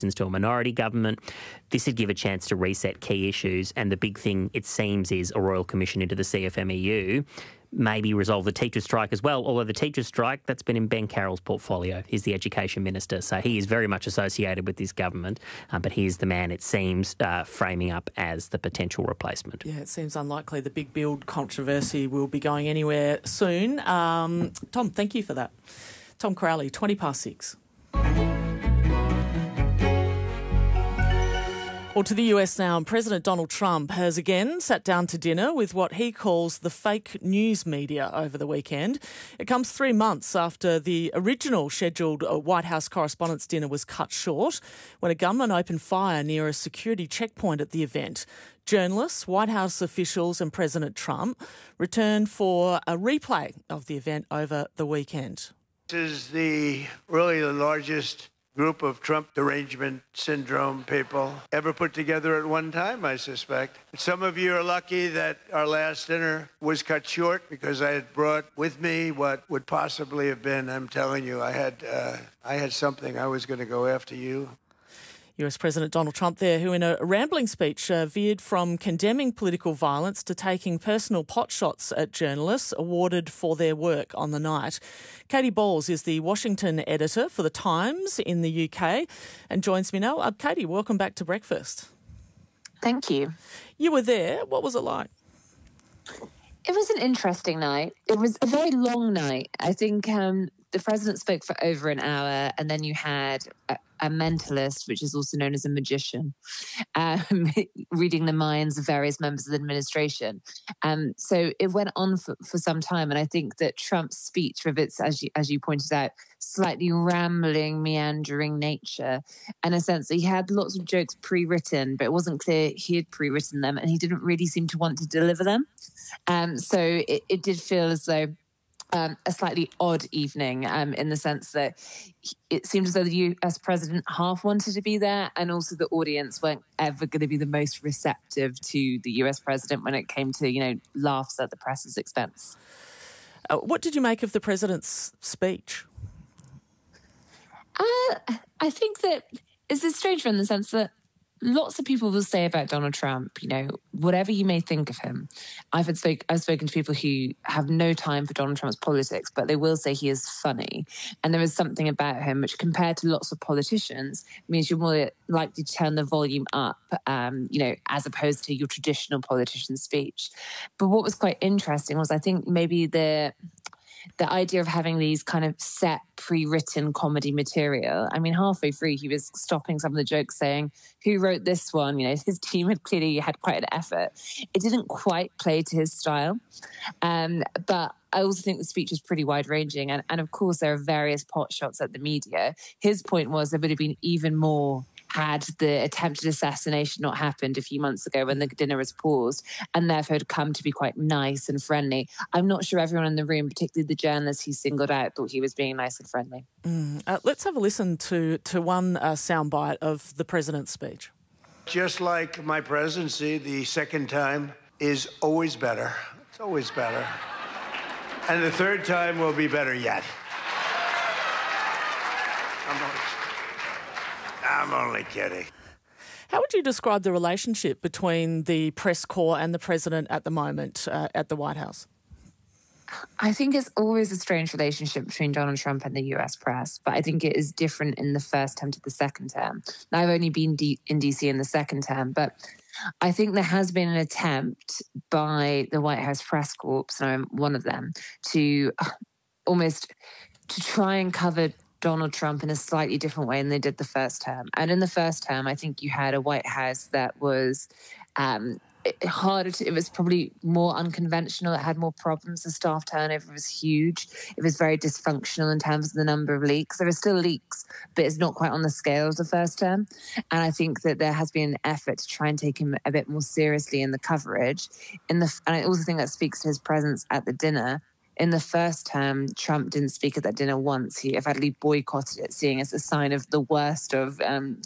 to a minority government. This would give a chance to reset key issues, and the big thing, it seems, is a royal commission into the CFMEU, maybe resolve the teachers' strike as well, although the teachers' strike, that's been in Ben Carroll's portfolio. He's the Education Minister, so he is very much associated with this government, but he is the man, it seems, framing up as the potential replacement. Yeah, it seems unlikely the big build controversy will be going anywhere soon. Tom, thank you for that. Tom Crowley, 6:20. Well, to the US now, President Donald Trump has again sat down to dinner with what he calls the fake news media over the weekend. It comes 3 months after the original scheduled White House Correspondents' Dinner was cut short when a gunman opened fire near a security checkpoint at the event. Journalists, White House officials and President Trump returned for a replay of the event over the weekend. This is really the largest group of Trump derangement syndrome people ever put together at one time, I suspect. Some of you are lucky that our last dinner was cut short because I had brought with me what would possibly have been, I'm telling you, I had something. I was going to go after you. US President Donald Trump there, who in a rambling speech veered from condemning political violence to taking personal potshots at journalists awarded for their work on the night. Katie Bowles is the Washington editor for The Times in the UK and joins me now. Katie, welcome back to Breakfast. Thank you. You were there. What was it like? It was an interesting night. It was a very long night. I think the president spoke for over an hour, and then you had a mentalist, which is also known as a magician, reading the minds of various members of the administration. So it went on for some time, and I think that Trump's speech, with its, as you pointed out, slightly rambling, meandering nature, and a sense that he had lots of jokes pre-written, but it wasn't clear he had pre-written them, and he didn't really seem to want to deliver them. So it did feel as though a slightly odd evening in the sense that it seemed as though the US president half wanted to be there, and also the audience weren't ever going to be the most receptive to the US president when it came to, laughs at the press's expense. What did you make of the president's speech? I think that it's a strange one in the sense that lots of people will say about Donald Trump, whatever you may think of him. I've spoken to people who have no time for Donald Trump's politics, but they will say he is funny. And there is something about him which, compared to lots of politicians, means you're more likely to turn the volume up, as opposed to your traditional politician speech. But what was quite interesting was, I think, maybe the idea of having these kind of set, pre-written comedy material. I mean, halfway through, he was stopping some of the jokes saying, who wrote this one? His team had clearly had quite an effort. It didn't quite play to his style. But I also think the speech was pretty wide-ranging. And of course, there are various pot shots at the media. His point was there would have been even more had the attempted assassination not happened a few months ago when the dinner was paused, and therefore had come to be quite nice and friendly. I'm not sure everyone in the room, particularly the journalists he singled out, thought he was being nice and friendly. Let's have a listen to one soundbite of the president's speech. Just like my presidency, the second time is always better. It's always better. And the third time will be better yet. I'm only kidding. How would you describe the relationship between the press corps and the president at the moment at the White House? I think it's always a strange relationship between Donald Trump and the US press, but I think it is different in the first term to the second term. Now, I've only been in DC in the second term, but I think there has been an attempt by the White House press corps, and I'm one of them, to try and cover Donald Trump in a slightly different way than they did the first term. And in the first term, I think you had a White House that was it was probably more unconventional. It had more problems. The staff turnover was huge. It was very dysfunctional in terms of the number of leaks. There are still leaks, but it's not quite on the scale of the first term. And I think that there has been an effort to try and take him a bit more seriously in the coverage. And I also think that speaks to his presence at the dinner. In the first term, Trump didn't speak at that dinner once. He effectively boycotted it, seeing it as a sign of the worst of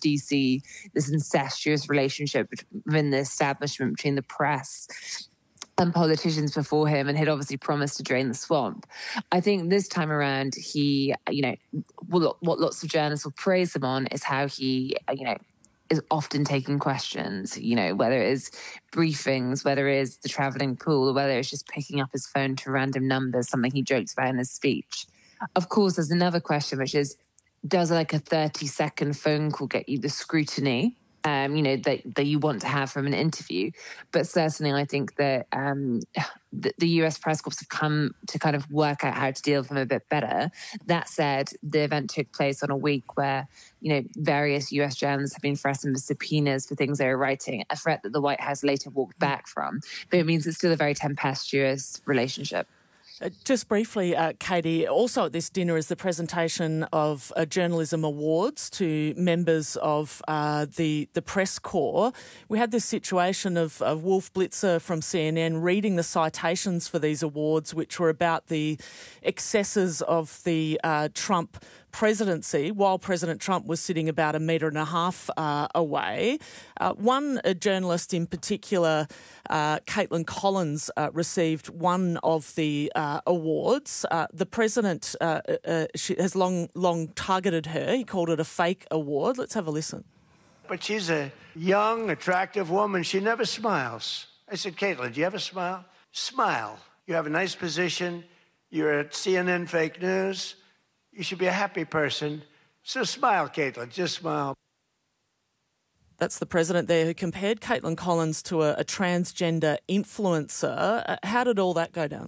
DC, this incestuous relationship within the establishment between the press and politicians before him, and had obviously promised to drain the swamp. I think this time around, he, what lots of journalists will praise him on is how he, is often taking questions, whether it is briefings, whether it is the travelling pool, or whether it's just picking up his phone to random numbers, something he joked about in his speech. Of course, there's another question, which is, does like a 30-second phone call get you the scrutiny that you want to have from an interview? But certainly I think that the US press corps have come to kind of work out how to deal with them a bit better. That said, the event took place on a week where, various US journalists have been threatened with subpoenas for things they were writing, a threat that the White House later walked back from. But it means it's still a very tempestuous relationship. Just briefly, Katie, also at this dinner is the presentation of journalism awards to members of the press corps. We had this situation of Wolf Blitzer from CNN reading the citations for these awards, which were about the excesses of the Trump presidency while President Trump was sitting about 1.5 meters away. One journalist in particular, Caitlin Collins, received one of the awards. The president she has long targeted her. He called it a fake award. Let's have a listen. But she's a young, attractive woman. She never smiles. I said, Caitlin, do you ever smile? Smile. You have a nice position. You're at CNN Fake News. You should be a happy person. So smile, Caitlin. Just smile. That's the president there who compared Caitlin Collins to a transgender influencer. How did all that go down?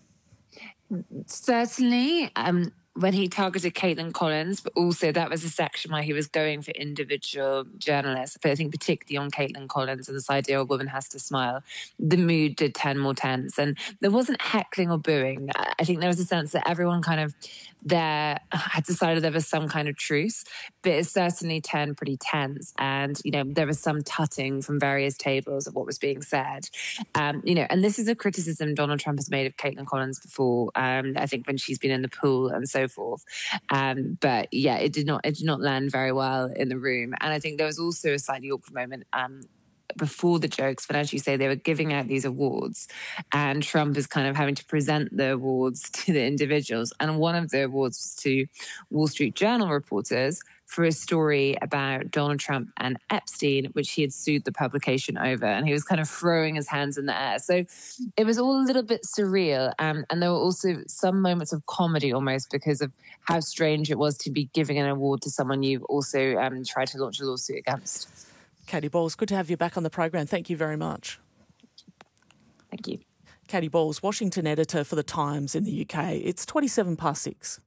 Certainly, when he targeted Caitlin Collins, but also that was a section where he was going for individual journalists. But I think particularly on Caitlin Collins and this idea a woman has to smile, the mood did turn more tense. And there wasn't heckling or booing. I think there was a sense that everyone kind of there had decided there was some kind of truce, but it certainly turned pretty tense. And, there was some tutting from various tables of what was being said. And this is a criticism Donald Trump has made of Caitlin Collins before, I think when she's been in the pool and so forth. But yeah, it did not land very well in the room. And I think there was also a slightly awkward moment before the jokes, but as you say, they were giving out these awards and Trump is kind of having to present the awards to the individuals. And one of the awards was to Wall Street Journal reporters for a story about Donald Trump and Epstein, which he had sued the publication over. And he was kind of throwing his hands in the air. So it was all a little bit surreal. And there were also some moments of comedy almost because of how strange it was to be giving an award to someone you've also tried to launch a lawsuit against. Katie Balls, good to have you back on the program. Thank you very much. Thank you. Katie Balls, Washington editor for The Times in the UK. It's 6:27.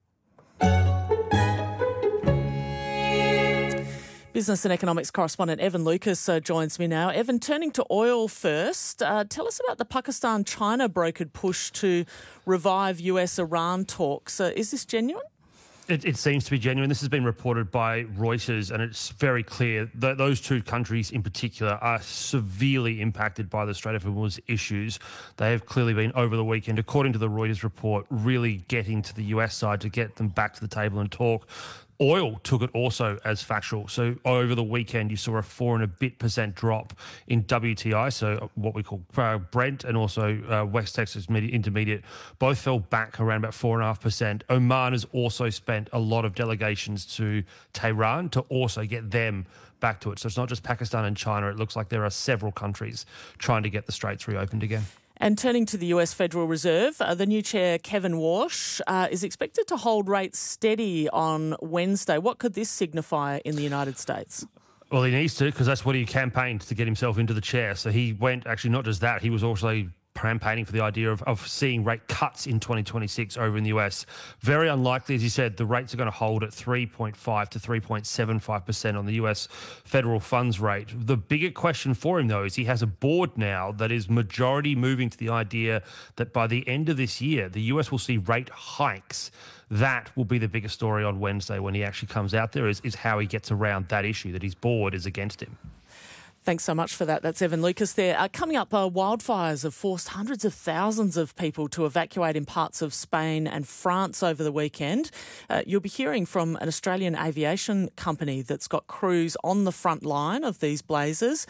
Business and economics correspondent Evan Lucas joins me now. Evan, turning to oil first, tell us about the Pakistan-China brokered push to revive US-Iran talks. Is this genuine? It seems to be genuine. This has been reported by Reuters, and it's very clear that those two countries in particular are severely impacted by the Strait of Hormuz issues. They have clearly been, over the weekend, according to the Reuters report, really getting to the US side to get them back to the table and talk. Oil took it also as factual. So over the weekend, you saw a 4% and a bit drop in WTI, so what we call Brent, and also West Texas Intermediate. Both fell back around about 4.5%. Oman has also spent a lot of delegations to Tehran to also get them back to it. So it's not just Pakistan and China. It looks like there are several countries trying to get the straits reopened again. And turning to the US Federal Reserve, the new chair, Kevin Warsh, is expected to hold rates steady on Wednesday. What could this signify in the United States? Well, he needs to, because that's what he campaigned to get himself into the chair. So he went, actually not just that, he was also campaigning for the idea of seeing rate cuts in 2026 over in the US. Very unlikely, as you said, the rates are going to hold at 3.5 to 3.75% on the US federal funds rate. The bigger question for him, though, is he has a board now that is majority moving to the idea that by the end of this year, the US will see rate hikes. That will be the biggest story on Wednesday when he actually comes out there, is how he gets around that issue, that his board is against him. Thanks so much for that. That's Evan Lucas there. Coming up, wildfires have forced hundreds of thousands of people to evacuate in parts of Spain and France over the weekend. You'll be hearing from an Australian aviation company that's got crews on the front line of these blazes.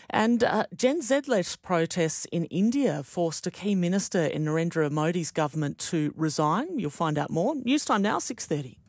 And Gen Z-led protests in India forced a key minister in Narendra Modi's government to resign. You'll find out more. News Time now, 6:30.